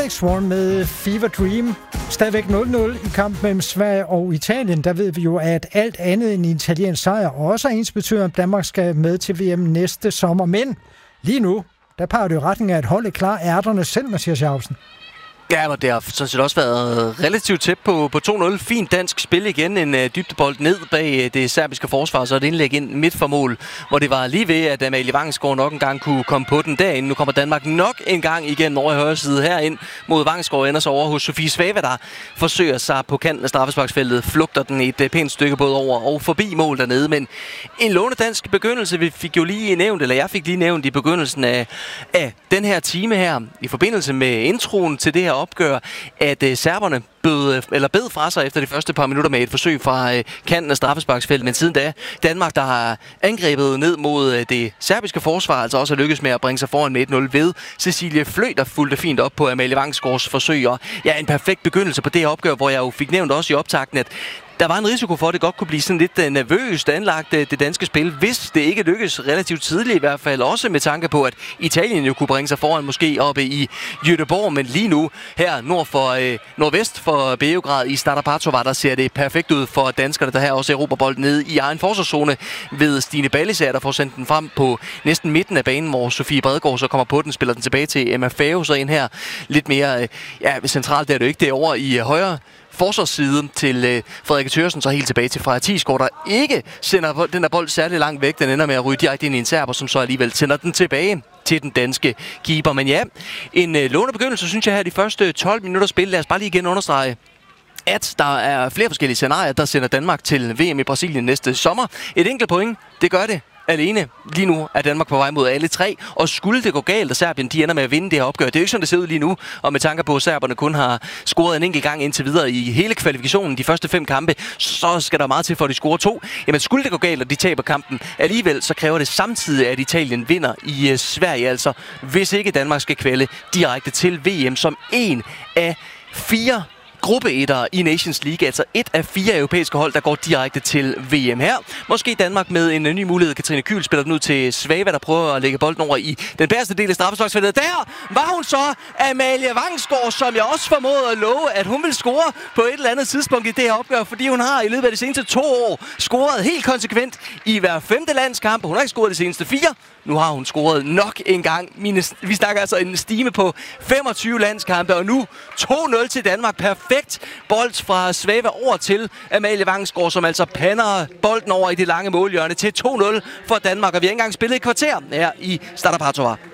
Alex Swan med Fever Dream. Stadigvæk 0-0 i kamp mellem Sverige og Italien. Der ved vi jo, at alt andet end italiensk sejr også er ens betyder, at Danmark skal med til VM næste sommer. Men lige nu, der peger det jo retning af, at holdet klar ærterne selv, Mathias Jacobsen. Ja, men det har sådan set også været relativt tæt på 2-0. Fint dansk spil igen. En dybdebold ned bag det serbiske forsvar, så et indlæg ind midt for mål, hvor det var lige ved, at Amalie Vangsgaard nok en gang kunne komme på den derinde. Nu kommer Danmark nok en gang igen over i højre side herind mod Vangsgaard, ender så over hos Sofie Svava, der forsøger sig på kanten af straffesparksfeltet. Flugter den et pænt stykke både over og forbi mål dernede. Men en lånedansk begyndelse, vi fik jo lige nævnt, eller jeg fik lige nævnt i begyndelsen af den her time her, i forbindelse med introen til det her opgør, at serberne bed fra sig efter de første par minutter med et forsøg fra kanten af straffesparksfeltet, men siden da Danmark, der har angrebet ned mod det serbiske forsvar, altså også har lykkes med at bringe sig foran med 1-0 ved Cecilie Flø, der fulgte fint op på Amalie Vangsgaards forsøg, og ja, en perfekt begyndelse på det her opgør, hvor jeg jo fik nævnt også i optakten, at der var en risiko for, at det godt kunne blive sådan lidt nervøst anlagt, det danske spil, hvis det ikke lykkes relativt tidligt i hvert fald. Også med tanke på, at Italien jo kunne bringe sig foran måske oppe i Göteborg, men lige nu her nordvest for Beograd i Stara Patovar, der ser det perfekt ud for danskerne, der her også erobrer bolden ned i egen forsvarszone ved Stine Ballisager, der får sendt den frem på næsten midten af banen, hvor Sofie Bredgaard så kommer på den, spiller den tilbage til Emma Fao, så ind her lidt mere centralt, der er det jo ikke, det er over i højre forsvarsside til Frederikke Thørsen, så helt tilbage til Freja Thiesgaard, der ikke sender den der bold særlig langt væk. Den ender med at ryge direkte ind i en serber, som så alligevel sender den tilbage til den danske keeper. Men ja, en lånebegyndelse, synes jeg her de første 12 minutter spil. Lad os bare lige igen understrege, at der er flere forskellige scenarier, der sender Danmark til VM i Brasilien næste sommer. Et enkelt point, det gør det alene. Lige nu er Danmark på vej mod alle tre, og skulle det gå galt, og Serbien de ender med at vinde det her opgør. Det er jo ikke sådan, det ser ud lige nu, og med tanke på, at serberne kun har scoret en enkelt gang indtil videre i hele kvalifikationen, de første 5 kampe, så skal der meget til for, at de scorer 2. Jamen, skulle det gå galt, og de taber kampen alligevel, så kræver det samtidig, at Italien vinder i Sverige, altså hvis ikke Danmark skal kvalde direkte til VM som en af 4 gruppeetter i Nations League, altså 1 af 4 europæiske hold, der går direkte til VM her. Måske Danmark med en ny mulighed. Katrine Kyhl spiller den ud til Svava, der prøver at lægge bolden over i den bagerste del af straffesparksfeltet. Der var hun så, Amalie Vangsgaard, som jeg også formåede at love, at hun vil score på et eller andet tidspunkt i det her opgør, fordi hun har i løbet af de seneste 2 år scoret helt konsekvent i hver 5. landskamp. Hun har ikke scoret de seneste 4. Nu har hun scoret nok en gang. Vi snakker altså en stime på 25 landskampe, og nu 2-0 til Danmark. Perfekt bold fra Svava over til Amalie Vangsgaard, som altså pander bolden over i det lange målhjørne til 2-0 for Danmark. Og vi har ikke engang spillet et kvarter her i Stara Patovar.